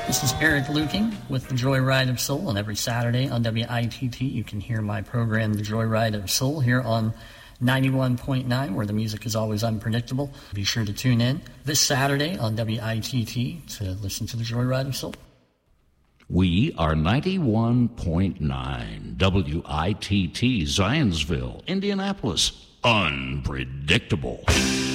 This is Eric Luking with The Joyride of Soul, and every Saturday on WITT you can hear my program, The Joyride of Soul, here on 91.9, where the music is always unpredictable. Be sure to tune in this Saturday on WITT to listen to The Joyride of Soul. We are 91.9 WITT, Zionsville, Indianapolis. Unpredictable.